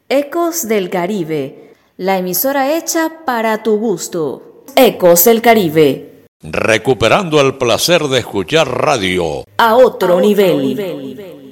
Ecos del Caribe, la emisora hecha para tu gusto. Ecos del Caribe. Recuperando el placer de escuchar radio A otro nivel.